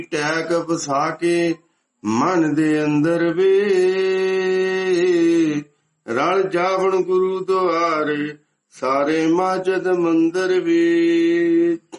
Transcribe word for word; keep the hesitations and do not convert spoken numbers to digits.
Tech ਵਸਾ ਕੇ ਮਨ ਦੇ ਅੰਦਰ ਵੇ। ਰਲ ਜਾਵਣ ਗੁਰੂ ਦੁਆਰੇ ਸਾਰੇ ਮਾਜਦ ਮੰਦਰ ਵੇ।